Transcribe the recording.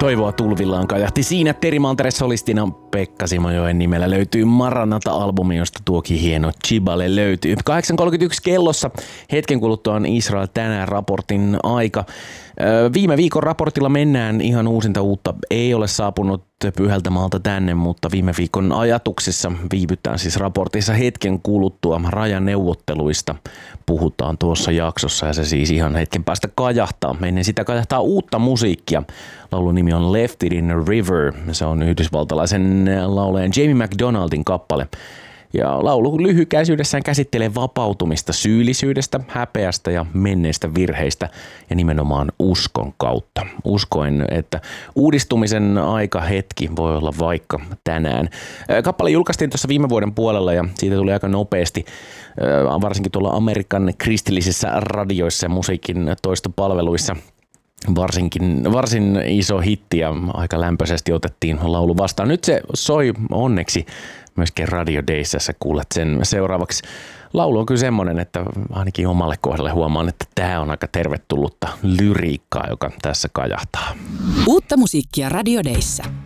Toivoa tulvillaan kajahti siinä Teri Mantere-solistina Pekka Simojoen nimellä löytyy Maranata-albumi, josta tuokin hieno Chibale löytyy. 8.31 kellossa hetken kuluttua on Israel tänään raportin aika. Viime viikon raportilla mennään, ihan uusinta uutta ei ole saapunut Pyhältä maalta tänne, mutta viime viikon ajatuksissa viivytään siis raportissa hetken kuluttua. Rajaneuvotteluista puhutaan tuossa jaksossa ja se siis ihan hetken päästä kajahtaa. Ennen sitä kajahtaa uutta musiikkia. Laulun nimi on Left It in a River. Se on yhdysvaltalaisen laulajan Jamie McDonaldin kappale. Ja laulu lyhykäisyydessään käsittelee vapautumista syyllisyydestä, häpeästä ja menneistä virheistä ja nimenomaan uskon kautta. Uskoin, että uudistumisen aika hetki voi olla vaikka tänään. Kappale julkaistiin tuossa viime vuoden puolella ja siitä tuli aika nopeasti, varsinkin tuolla Amerikan kristillisissä radioissa ja musiikin toistopalveluissa. Varsin iso hitti ja aika lämpöisesti otettiin laulu vastaan. Nyt se soi onneksi myöskin Radio Dayssä, sä kuulet sen seuraavaksi. Laulu on kyllä semmoinen, että ainakin omalle kohdalle huomaan, että tämä on aika tervetullutta lyriikkaa, joka tässä kajahtaa. Uutta musiikkia Radio Dayssä.